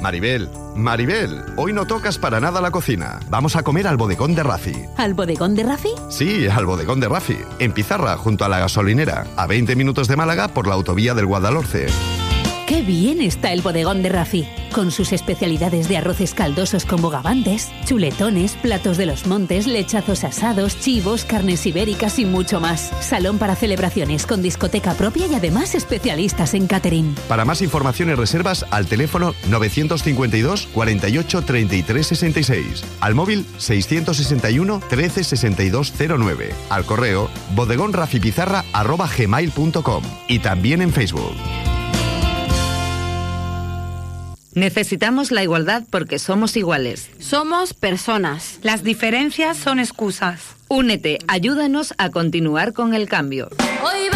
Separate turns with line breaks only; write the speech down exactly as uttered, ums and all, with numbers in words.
Maribel, Maribel, hoy no tocas para nada la cocina. Vamos a comer al bodegón de Rafi.
¿Al bodegón de Rafi?
Sí, al bodegón de Rafi, en Pizarra, junto a la gasolinera, a veinte minutos de Málaga por la autovía del Guadalhorce.
¡Qué bien está el bodegón de Rafi! Con sus especialidades de arroces caldosos con bogavantes, chuletones, platos de los montes, lechazos asados, chivos, carnes ibéricas y mucho más. Salón para celebraciones con discoteca propia y además especialistas en catering.
Para más información y reservas, al teléfono novecientos cincuenta y dos, cuarenta y ocho, treinta y tres, sesenta y seis. Al móvil seiscientos sesenta y uno, trece, sesenta y dos, cero nueve. Al correo bodegonrafipizarra arroba gmail punto com. Y también en Facebook.
Necesitamos la igualdad porque somos iguales.
Somos personas.
Las diferencias son excusas.
Únete, ayúdanos a continuar con el cambio.
Hoy